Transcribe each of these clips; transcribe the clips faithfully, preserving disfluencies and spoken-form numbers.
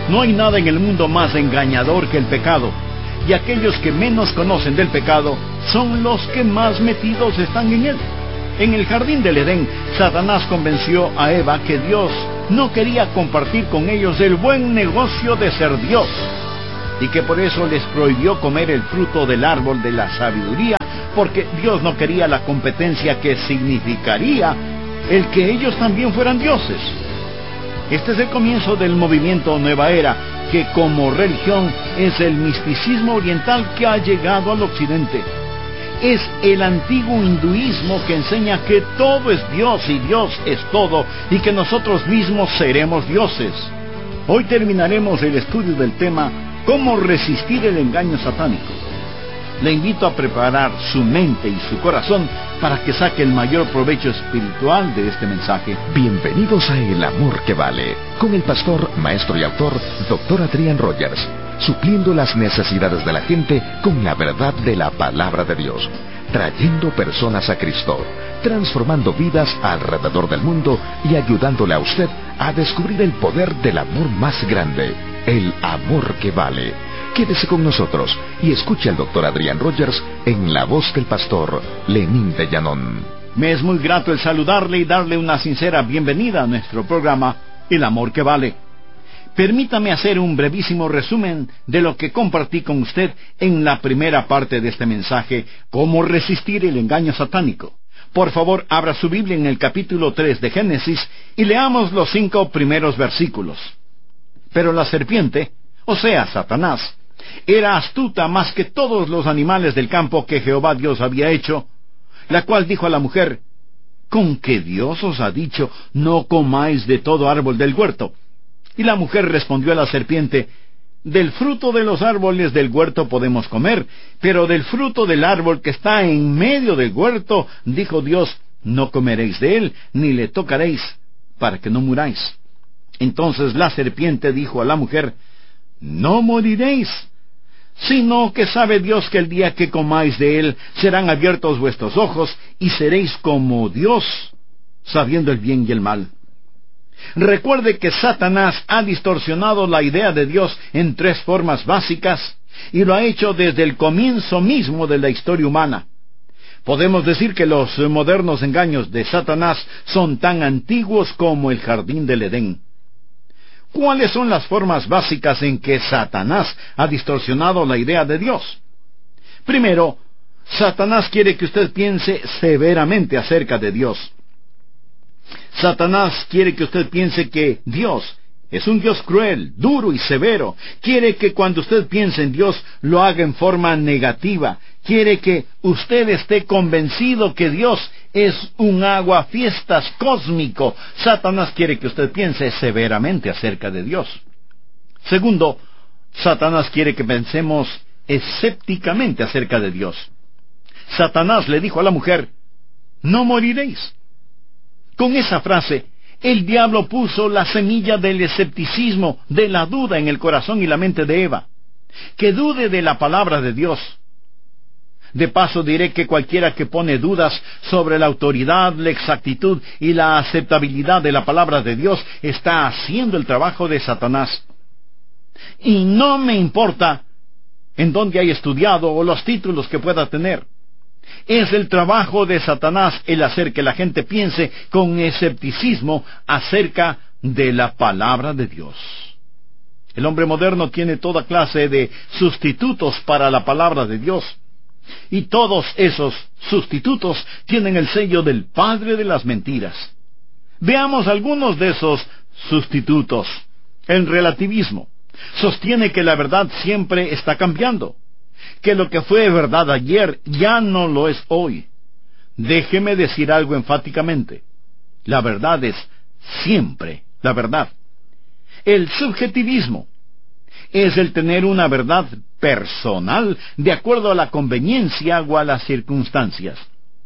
No hay nada en el mundo más engañador que el pecado, y aquellos que menos conocen del pecado son los que más metidos están en él. En el jardín del Edén, Satanás convenció a Eva que Dios no quería compartir con ellos el buen negocio de ser Dios, y que por eso les prohibió comer el fruto del árbol de la sabiduría, porque Dios no quería la competencia que significaría el que ellos también fueran dioses. Este es el comienzo del movimiento Nueva Era, que como religión es el misticismo oriental que ha llegado al occidente. Es el antiguo hinduismo que enseña que todo es Dios y Dios es todo, y que nosotros mismos seremos dioses. Hoy terminaremos el estudio del tema ¿Cómo resistir el engaño satánico? Le invito a preparar su mente y su corazón para que saque el mayor provecho espiritual de este mensaje. Bienvenidos a El Amor que Vale, con el pastor, maestro y autor, doctor Adrián Rogers, supliendo las necesidades de la gente con la verdad de la palabra de Dios, trayendo personas a Cristo, transformando vidas alrededor del mundo y ayudándole a usted a descubrir el poder del amor más grande, el amor que vale. Quédese con nosotros y escuche al doctor Adrián Rogers en la voz del pastor Lenín de Llanón. Me es muy grato el saludarle y darle una sincera bienvenida a nuestro programa El Amor que Vale. Permítame hacer un brevísimo resumen de lo que compartí con usted en la primera parte de este mensaje, ¿Cómo resistir el engaño satánico? Por favor, abra su Biblia en el capítulo tres de Génesis y leamos los cinco primeros versículos. Pero la serpiente, o sea, Satanás, era astuta más que todos los animales del campo que Jehová Dios había hecho, la cual dijo a la mujer: ¿con qué Dios os ha dicho, no comáis de todo árbol del huerto? Y la mujer respondió a la serpiente: del fruto de los árboles del huerto podemos comer, pero del fruto del árbol que está en medio del huerto, dijo Dios, no comeréis de él, ni le tocaréis, para que no muráis. Entonces la serpiente dijo a la mujer: no moriréis, sino que sabe Dios que el día que comáis de él serán abiertos vuestros ojos y seréis como Dios, sabiendo el bien y el mal. Recuerde que Satanás ha distorsionado la idea de Dios en tres formas básicas y lo ha hecho desde el comienzo mismo de la historia humana. Podemos decir que los modernos engaños de Satanás son tan antiguos como el jardín del Edén. ¿Cuáles son las formas básicas en que Satanás ha distorsionado la idea de Dios? Primero, Satanás quiere que usted piense severamente acerca de Dios. Satanás quiere que usted piense que Dios es un Dios cruel, duro y severo. Quiere que cuando usted piense en Dios lo haga en forma negativa. Quiere que usted esté convencido que Dios es un aguafiestas cósmico. Satanás quiere que usted piense severamente acerca de Dios. Segundo, Satanás quiere que pensemos escépticamente acerca de Dios. Satanás le dijo a la mujer: no moriréis. Con esa frase, el diablo puso la semilla del escepticismo, de la duda en el corazón y la mente de Eva. Que dude de la palabra de Dios. De paso diré que cualquiera que pone dudas sobre la autoridad, la exactitud y la aceptabilidad de la palabra de Dios está haciendo el trabajo de Satanás. Y no me importa en dónde haya estudiado o los títulos que pueda tener. Es el trabajo de Satanás el hacer que la gente piense con escepticismo acerca de la palabra de Dios. El hombre moderno tiene toda clase de sustitutos para la palabra de Dios. Y todos esos sustitutos tienen el sello del padre de las mentiras. Veamos algunos de esos sustitutos. El relativismo sostiene que la verdad siempre está cambiando, que lo que fue verdad ayer ya no lo es hoy. Déjeme decir algo enfáticamente: la verdad es siempre la verdad. El subjetivismo es el tener una verdad personal de acuerdo a la conveniencia o a las circunstancias.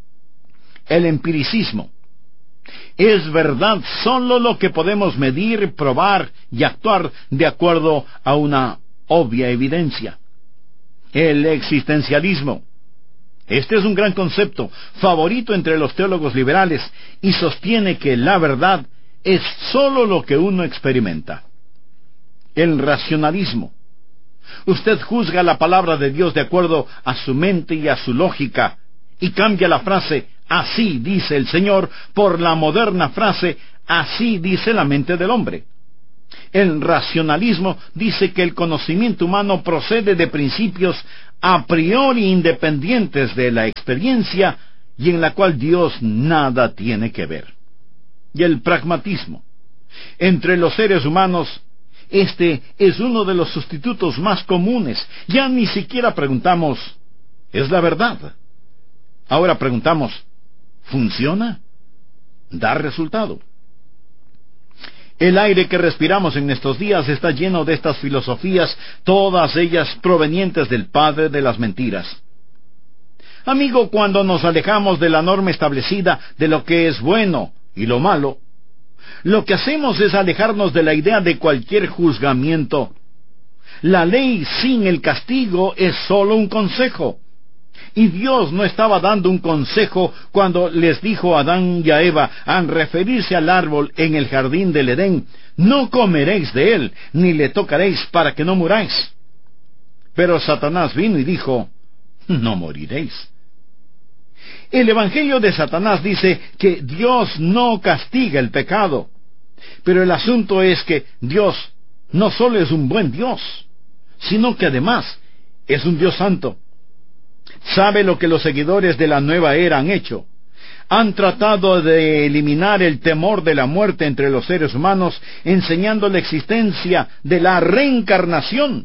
El empiricismo es verdad solo lo que podemos medir, probar y actuar de acuerdo a una obvia evidencia. El existencialismo. Este es un gran concepto, favorito entre los teólogos liberales, y sostiene que la verdad es solo lo que uno experimenta. el racionalismo. Usted juzga la palabra de Dios de acuerdo a su mente y a su lógica, y cambia la frase "así dice el Señor" por la moderna frase "así dice la mente del hombre". El racionalismo dice que el conocimiento humano procede de principios a priori independientes de la experiencia y en la cual Dios nada tiene que ver. Y el pragmatismo. Entre los seres humanos, este es uno de los sustitutos más comunes. Ya ni siquiera preguntamos, ¿es la verdad? Ahora preguntamos, ¿funciona? ¿Da resultado? El aire que respiramos en estos días está lleno de estas filosofías, todas ellas provenientes del padre de las mentiras. Amigo, cuando nos alejamos de la norma establecida de lo que es bueno y lo malo, lo que hacemos es alejarnos de la idea de cualquier juzgamiento. La ley sin el castigo es solo un consejo. Y Dios no estaba dando un consejo cuando les dijo a Adán y a Eva, al referirse al árbol en el jardín del Edén: no comeréis de él, ni le tocaréis para que no muráis. Pero Satanás vino y dijo, no moriréis. El Evangelio de Satanás dice que Dios no castiga el pecado. Pero el asunto es que Dios no solo es un buen Dios, sino que además es un Dios santo. ¿Sabe lo que los seguidores de la nueva era han hecho? Han tratado de eliminar el temor de la muerte entre los seres humanos, enseñando la existencia de la reencarnación.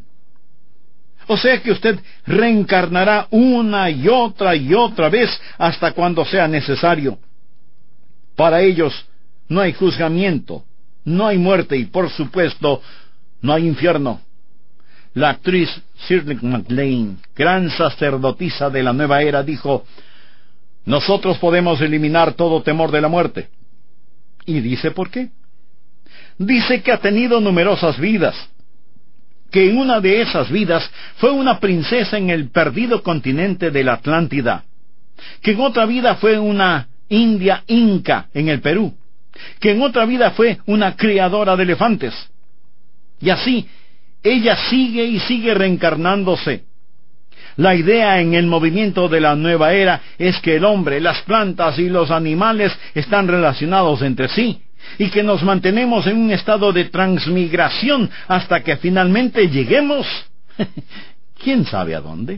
O sea que usted reencarnará una y otra y otra vez hasta cuando sea necesario. Para ellos no hay juzgamiento, no hay muerte y, por supuesto, no hay infierno. La actriz Shirley MacLaine, gran sacerdotisa de la nueva era, dijo, nosotros podemos eliminar todo temor de la muerte. ¿Y dice por qué? Dice que ha tenido numerosas vidas, que en una de esas vidas fue una princesa en el perdido continente de la Atlántida, que en otra vida fue una india inca en el Perú, que en otra vida fue una criadora de elefantes. Y así, ella sigue y sigue reencarnándose. La idea en el movimiento de la nueva era es que el hombre, las plantas y los animales están relacionados entre sí, y que nos mantenemos en un estado de transmigración hasta que finalmente lleguemos, ¿quién sabe a dónde?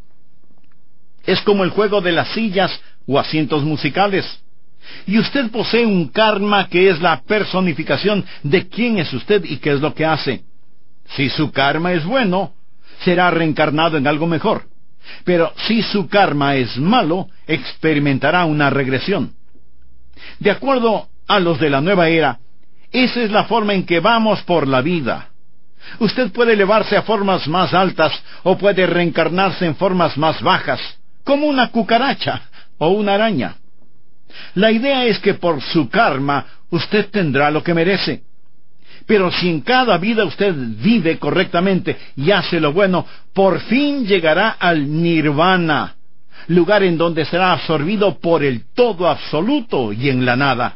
Es como el juego de las sillas o asientos musicales. Y usted posee un karma que es la personificación de quién es usted y qué es lo que hace. Si su karma es bueno, será reencarnado en algo mejor. Pero si su karma es malo, experimentará una regresión. De acuerdo a los de la nueva era, esa es la forma en que vamos por la vida. Usted puede elevarse a formas más altas o puede reencarnarse en formas más bajas, como una cucaracha o una araña. La idea es que por su karma usted tendrá lo que merece. Pero si en cada vida usted vive correctamente y hace lo bueno, por fin llegará al nirvana, lugar en donde será absorbido por el todo absoluto y en la nada.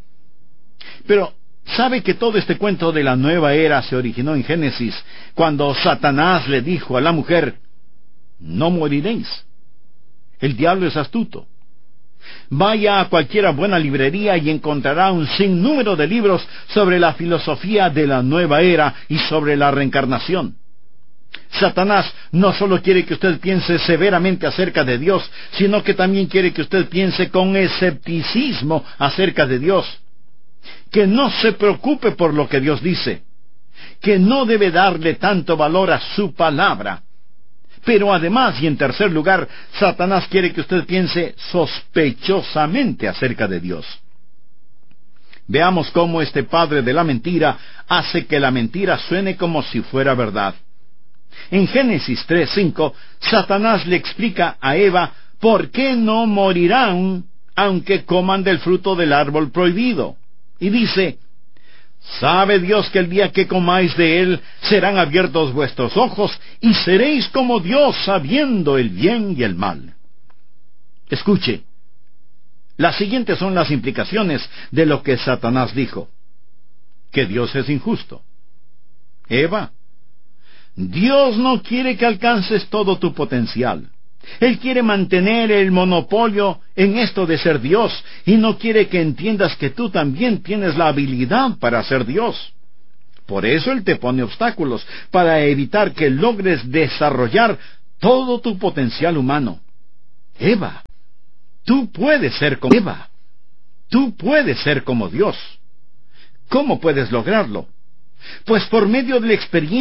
Pero, ¿sabe que todo este cuento de la nueva era se originó en Génesis, cuando Satanás le dijo a la mujer, no moriréis? El diablo es astuto. Vaya a cualquiera buena librería y encontrará un sinnúmero de libros sobre la filosofía de la nueva era y sobre la reencarnación. Satanás no solo quiere que usted piense severamente acerca de Dios, sino que también quiere que usted piense con escepticismo acerca de Dios. Que no se preocupe por lo que Dios dice, que no debe darle tanto valor a su palabra. Pero además, y en tercer lugar, Satanás quiere que usted piense sospechosamente acerca de Dios. Veamos cómo este padre de la mentira hace que la mentira suene como si fuera verdad. En Génesis tres cinco, Satanás le explica a Eva por qué no morirán aunque coman del fruto del árbol prohibido. Y dice, ¿sabe Dios que el día que comáis de él serán abiertos vuestros ojos y seréis como Dios sabiendo el bien y el mal? Escuche, las siguientes son las implicaciones de lo que Satanás dijo: que Dios es injusto, Eva, Dios no quiere que alcances todo tu potencial. Él quiere mantener el monopolio en esto de ser Dios, y no quiere que entiendas que tú también tienes la habilidad para ser Dios. Por eso Él te pone obstáculos, para evitar que logres desarrollar todo tu potencial humano. Eva, tú puedes ser como Eva. Tú puedes ser como Dios. ¿Cómo puedes lograrlo? Pues por medio de la experiencia